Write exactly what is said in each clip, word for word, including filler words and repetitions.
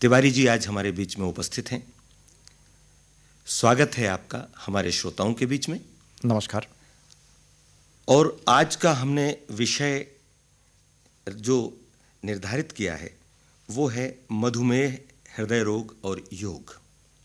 तिवारी जी आज हमारे बीच में उपस्थित हैं। स्वागत है आपका हमारे श्रोताओं के बीच में। नमस्कार। और आज का हमने विषय जो निर्धारित किया है वो है मधुमेह, हृदय रोग और योग।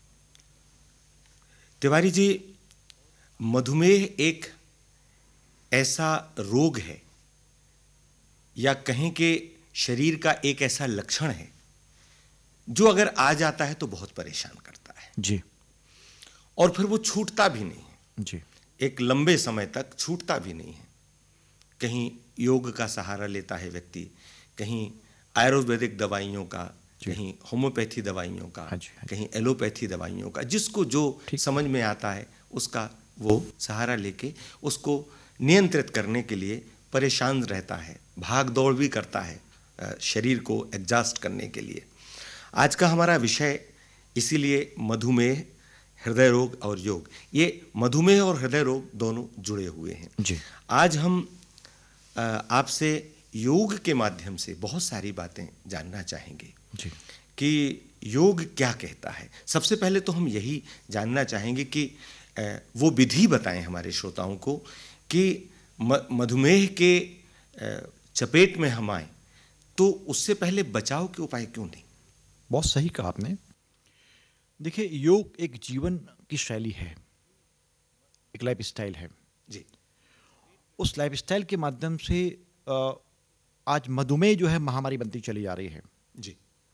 तिवारी जी, मधुमेह एक ऐसा रोग है या कहें कि शरीर का एक ऐसा लक्षण है जो अगर आ जाता है तो बहुत परेशान करता है जी। और फिर वो छूटता भी नहीं है जी। एक लंबे समय तक छूटता भी नहीं है। कहीं योग का सहारा लेता है व्यक्ति, कहीं आयुर्वेदिक दवाइयों का, कहीं होम्योपैथी दवाइयों का, हाँ जी, हाँ जी। कहीं एलोपैथी दवाइयों का, जिसको जो समझ में आता है उसका वो सहारा लेके उसको नियंत्रित करने के लिए परेशान रहता है, भाग दौड़ भी करता है शरीर को एडजस्ट करने के लिए। आज का हमारा विषय इसीलिए मधुमेह, हृदय रोग और योग। ये मधुमेह और हृदय रोग दोनों जुड़े हुए हैं जी। आज हम आपसे योग के माध्यम से बहुत सारी बातें जानना चाहेंगे जी। कि योग क्या कहता है। सबसे पहले तो हम यही जानना चाहेंगे कि वो विधि बताएं हमारे श्रोताओं को कि मधुमेह के चपेट में हम आए तो उससे पहले बचाव के उपाय क्यों नहीं। बहुत सही कहा आपने। देखिए, योग एक जीवन की शैली है, एक लाइफ स्टाइल है जी। उस लाइफ स्टाइल के माध्यम से आज मधुमेह जो है महामारी बनती चली जा रही है। जी।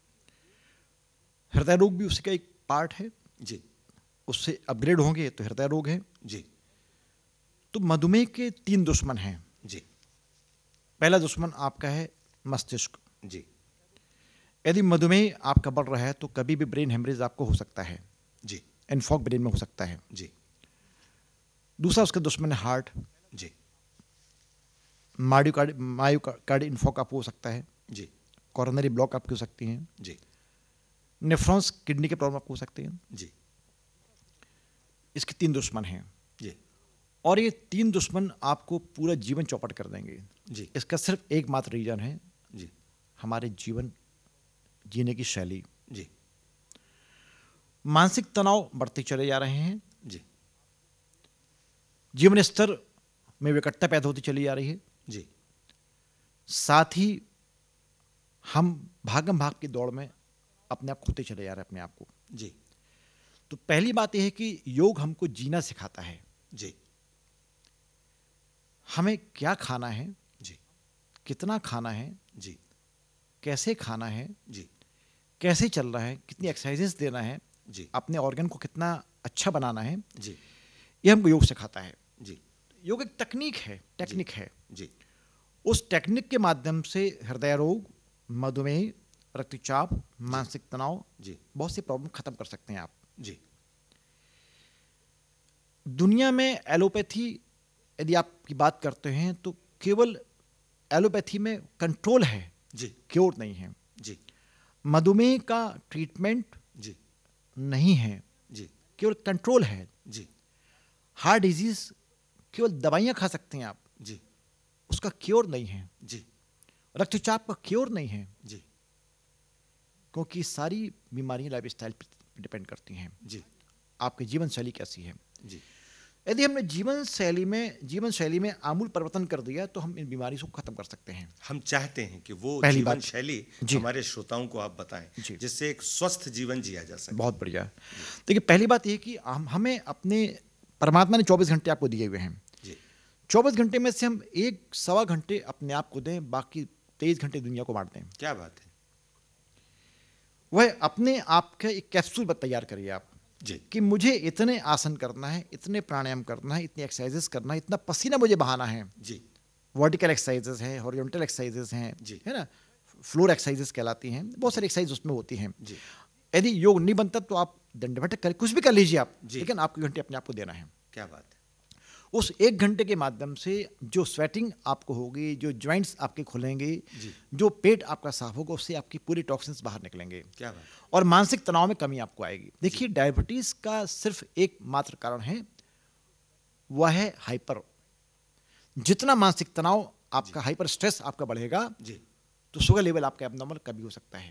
हृदय रोग भी उसका एक पार्ट है। जी। उससे अपग्रेड होंगे तो हृदय रोग है। जी। तो मधुमेह के तीन दुश्मन हैं। जी। पहला दुश्मन आपका है मस्तिष्क। जी। यदि मधुमेह आपका बढ़ रहा है तो कभी भी ब्रेन हेमरेज आपको हो सकता है। जी। इन्फॉक ब्रेन में हो सकता है। जी। दूसरा उसका दुश्मन है हार्ट। जी। मायोकार्ड मायोकार्ड इन्फॉक आपको हो सकता है। जी। कोरोनरी ब्लॉक आपकी हो सकती हैं। जी। नेफ्रॉन्स, किडनी के प्रॉब्लम आपको हो सकते हैं। जी। इसके तीन दुश्मन हैं। जी। और ये तीन दुश्मन आपको पूरा जीवन चौपट कर देंगे। जी। इसका सिर्फ एकमात्र रीजन है जी। हमारे जीवन जीने की शैली। जी। मानसिक तनाव बढ़ते चले जा रहे हैं। जी। जीवन स्तर में विकटता पैदा होती चली जा रही है। जी। साथ ही हम भागम भाग की दौड़ में अपने आप खोते चले जा रहे हैं अपने आप को। जी। तो पहली बात यह है कि योग हमको जीना सिखाता है। जी। हमें क्या खाना है, जी, कितना खाना है, जी, कैसे खाना है, जी, कैसे चल रहा है, कितनी एक्सरसाइजेस देना है, जी, अपने ऑर्गन को कितना अच्छा बनाना है, जी, ये हमको योग सिखाता है। जी। योग एक तकनीक है, टेक्निक जी, है। जी। उस टेक्निक के माध्यम से हृदय रोग, मधुमेह, रक्तचाप, मानसिक तनाव, जी, बहुत सी प्रॉब्लम खत्म कर सकते हैं आप। जी। दुनिया में एलोपैथी यदि आप की बात करते हैं तो केवल एलोपैथी में कंट्रोल है, जी, क्योर नहीं है। जी। मधुमेह का ट्रीटमेंट जी, नहीं है, जी, केवल कंट्रोल है। जी, हार्ट डिजीज केवल दवाइयां खा सकते हैं आप, जी, उसका क्योर नहीं है। जी। रक्तचाप का क्योर नहीं है, जी, क्योंकि सारी बीमारियां लाइफ स्टाइल पर डिपेंड करती हैं। जी, आपकी जीवन शैली कैसी है। जी। यदि हमने जीवन शैली में जीवन शैली में आमूल परिवर्तन कर दिया तो हम इन बीमारी को खत्म कर सकते हैं। हम चाहते हैं कि वो पहली जीवन बात शैली जी। हमारे श्रोताओं को आप बताएं जी। जिससे एक स्वस्थ जीवन जिया जा सके। बहुत बढ़िया। देखिए, पहली बात यह कि हम हमें अपने परमात्मा ने चौबीस घंटे आपको दिए हुए हैं। जी। चौबीस घंटे में से हम एक सवा घंटे अपने आप को दें, बाकी तेईस घंटे दुनिया को बांट दें। क्या बात है। वह अपने आप का एक कैप्सूल तैयार करिए आप जी। कि मुझे इतने आसन करना है, इतने प्राणायाम करना है, इतनी एक्सरसाइजेस करना है, इतना पसीना मुझे बहाना है। जी। वर्टिकल एक्सरसाइजेस हैं, हॉरिजॉन्टल एक्सरसाइजेस हैं, जी। है ना, फ्लोर एक्सरसाइजेस कहलाती हैं, बहुत सारी एक्सरसाइज उसमें होती हैं। जी। यदि योग नहीं बनता तो आप दंडवत करें, कुछ भी कर लीजिए आप, जी। लेकिन आपके घंटे अपने आप को देना है। क्या बात है। उस एक घंटे के माध्यम से जो स्वेटिंग आपको होगी, जो जॉइंट्स आपके खुलेंगे, जी। जो पेट आपका साफ होगा, उससे आपकी पूरी टॉक्सिन्स बाहर निकलेंगे। क्या बात। और मानसिक तनाव में कमी आपको आएगी। देखिए, डायबिटीज का सिर्फ एक मात्र कारण है, वह है हाइपर। जितना मानसिक तनाव आपका, हाइपर स्ट्रेस आपका बढ़ेगा, जी, तो शुगर लेवल आपका एबनॉर्मल कभी हो सकता है।